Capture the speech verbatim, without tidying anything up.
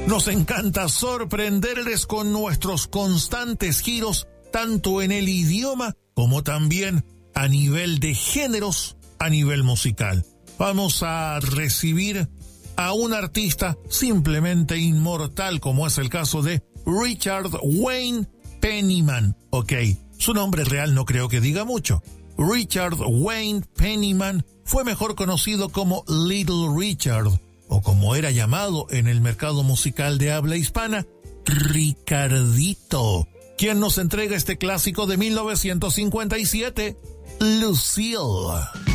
Nos encanta sorprenderles con nuestros constantes giros, tanto en el idioma como también a nivel de géneros, a nivel musical. Vamos a recibir a un artista simplemente inmortal, como es el caso de Richard Wayne Penniman. Ok, su nombre real no creo que diga mucho. Richard Wayne Penniman fue mejor conocido como Little Richard, o como era llamado en el mercado musical de habla hispana, Ricardito, quien nos entrega este clásico de mil novecientos cincuenta y siete, Lucille.